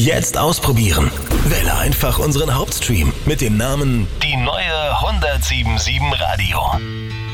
Jetzt ausprobieren. Wähle einfach unseren Hauptstream mit dem Namen Die neue 107.7 Radio.